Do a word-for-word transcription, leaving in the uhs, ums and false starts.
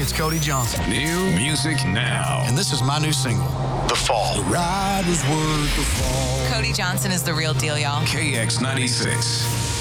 it's Cody Johnson. New music now. And this is my new single, The Fall. The ride was worth the fall. Cody Johnson is the real deal, y'all. K X ninety-six.